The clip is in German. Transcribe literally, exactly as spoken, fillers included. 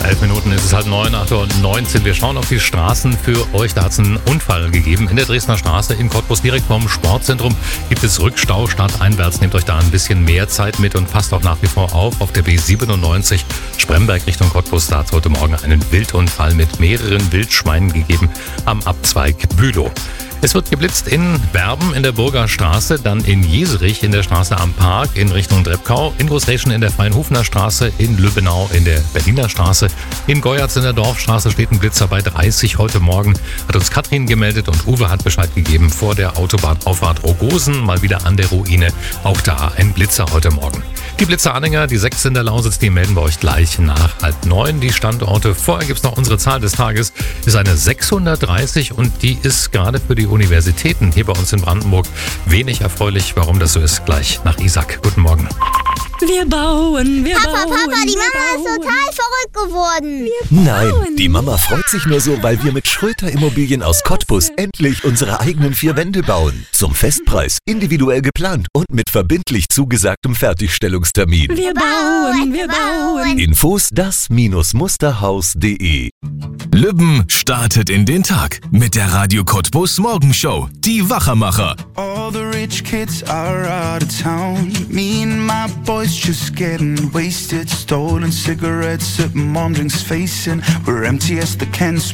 Elf Minuten ist es halb neun, acht Uhr neunzehn. Wir schauen auf die Straßen für euch. Da hat es einen Unfall gegeben. In der Dresdner Straße in Cottbus, direkt vorm Sportzentrum, gibt es Rückstau stadteinwärts. Nehmt euch da ein bisschen mehr Zeit mit und passt auch nach wie vor auf. Auf der B siebenundneunzig Spremberg Richtung Cottbus, da hat es heute Morgen einen Wildunfall mit mehreren Wildschweinen gegeben am Abzweig Bülow. Es wird geblitzt in Werben in der Burger Straße, dann in Jeserich in der Straße am Park in Richtung Drebkau, in Großreschen in der Freien-Hufener Straße, in Lübbenau in der Berliner Straße, in Goyatz in der Dorfstraße steht ein Blitzer bei dreißig heute Morgen, hat uns Katrin gemeldet und Uwe hat Bescheid gegeben vor der Autobahnauffahrt Rogosen, mal wieder an der Ruine, auch da ein Blitzer heute Morgen. Die Blitzeranhänger, die sechs in der Lausitz, die melden wir euch gleich nach halb neun. Die Standorte, vorher gibt's noch unsere Zahl des Tages, ist eine sechshundertdreißig und die ist gerade für die Universitäten hier bei uns in Brandenburg wenig erfreulich. Warum das so ist, gleich nach Isaac. Guten Morgen. Wir bauen, wir Papa, bauen. Papa, die Mama wir ist bauen. total verrückt geworden. Nein, die Mama freut sich nur so, weil wir mit Schröter Immobilien aus Cottbus endlich unsere eigenen vier Wände bauen. Zum Festpreis, individuell geplant und mit verbindlich zugesagtem Fertigstellungstermin. Wir bauen, wir bauen. Infos das Musterhaus punkt de. Lübben startet in den Tag mit der Radio Cottbus Morgenshow. Die Wachermacher. All the rich kids are out of town. Me and my boys just getting wasted. Stolen cigarettes at mom drinks facing. We're empty as the cans.